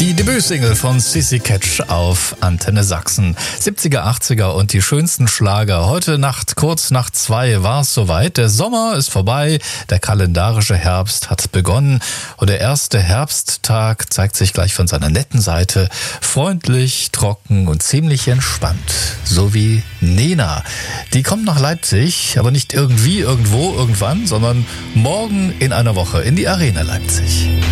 Die Debütsingle von Sissy Catch auf Antenne Sachsen. 70er, 80er und die schönsten Schlager. Heute Nacht, kurz nach 2 war es soweit. Der Sommer ist vorbei, der kalendarische Herbst hat begonnen und der erste Herbsttag zeigt sich gleich von seiner netten Seite. Freundlich, trocken und ziemlich entspannt. So wie Nena. Die kommt nach Leipzig, aber nicht irgendwie, irgendwo, irgendwann, sondern morgen in einer Woche in die Arena Leipzig.